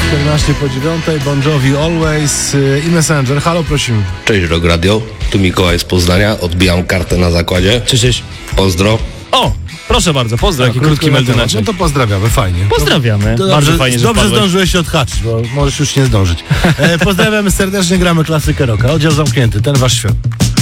14 po 9, Bon Jovi Always i Messenger. Halo, prosimy. Cześć Rock Radio, tu Mikołaj z Poznania, odbijam kartę na zakładzie. Cześć. Pozdro. O, proszę bardzo, pozdro, jaki krótki melduneczek. No to pozdrawiamy, fajnie. Pozdrawiamy, bardzo dobrze, fajnie, że dobrze wpadłeś. zdążyłeś się odhaczyć, bo możesz już nie zdążyć. Pozdrawiamy serdecznie, gramy klasykę rocka. Oddział zamknięty, ten wasz świat.